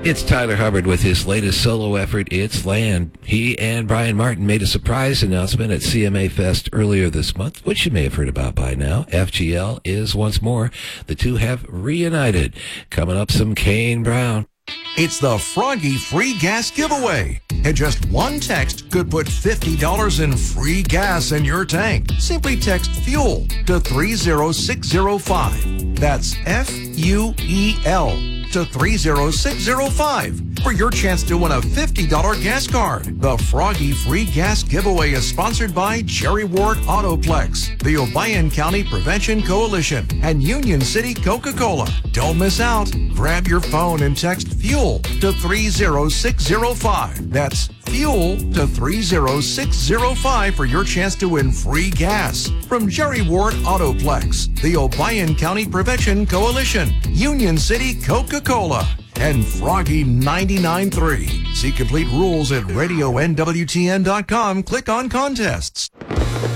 It's Tyler Hubbard with his latest solo effort, It's Land. He and Brian Martin made a surprise announcement at CMA Fest earlier this month, which you may have heard about by now. FGL is once more. The two have reunited. Coming up, some Kane Brown. It's the Froggy Free Gas Giveaway. And just one text could put $50 in free gas in your tank. Simply text FUEL to 30605. That's FUEL to 30605 for your chance to win a $50 gas card. The Froggy Free Gas Giveaway is sponsored by Jerry Ward Autoplex, the Obion County Prevention Coalition, and Union City Coca-Cola. Don't miss out. Grab your phone and text FUEL to 30605. That's FUEL to 30605 for your chance to win free gas from Jerry Ward Autoplex, the Obion County Prevention Coalition, Union City Coca-Cola, and Froggy 99.3. See complete rules at RadioNWTN.com. Click on contests.